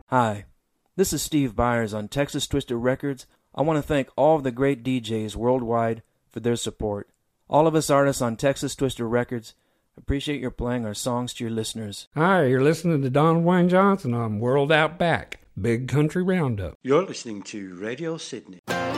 Hi, this is Steve Byers on Texas Twister Records. I want to thank all of the great DJs worldwide for their support. All of us artists on Texas Twister Records appreciate your playing our songs to your listeners. Hi, you're listening to Don Wayne Johnson on World Out Back, Big Country Roundup. You're listening to Radio Sydney.